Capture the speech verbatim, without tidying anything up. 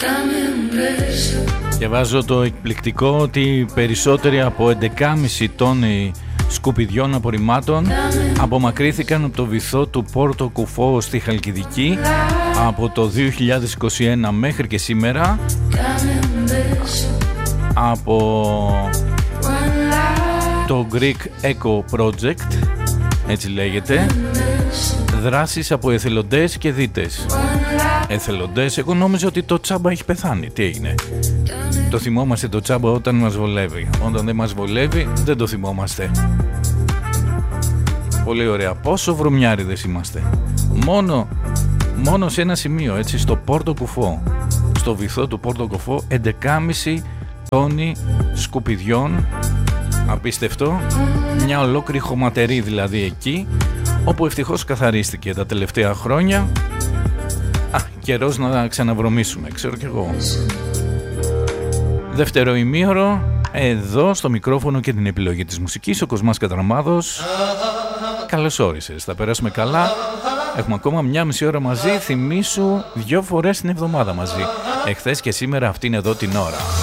Και βάζω το εκπληκτικό ότι περισσότεροι από έντεκα κόμμα πέντε τόνοι σκουπιδιών απορριμμάτων απομακρύθηκαν από το βυθό του Πόρτο Κουφό στη Χαλκιδική από το δύο χιλιάδες είκοσι ένα μέχρι και σήμερα, από το Greek Eco Project, έτσι λέγεται, δράσεις από εθελοντές και δίτες. Εθελοντές, εγώ νόμιζα ότι το τσάμπα έχει πεθάνει. Τι έγινε? Το θυμόμαστε το τσάμπα όταν μας βολεύει. Όταν δεν μας βολεύει δεν το θυμόμαστε. Πολύ ωραία. Πόσο βρωμιάριδες είμαστε. Μόνο, μόνο σε ένα σημείο, έτσι, στο Πόρτο Κουφό, στο βυθό του Πόρτο Κουφό, έντεκα κόμμα πέντε τόνοι σκουπιδιών. Απίστευτο. Μια ολόκληρη χωματερή δηλαδή εκεί, όπου ευτυχώς καθαρίστηκε τα τελευταία χρόνια. Α, καιρός να ξαναβρωμίσουμε, ξέρω κι εγώ. Δεύτερο ημίωρο, εδώ στο μικρόφωνο και την επιλογή της μουσικής, ο Κοσμάς Κατραμάδος. Καλώς όρισες, θα περάσουμε καλά. Έχουμε ακόμα μια μισή ώρα μαζί. Θυμήσου, δυο φορές την εβδομάδα μαζί. Εχθές και σήμερα αυτή είναι εδώ την ώρα.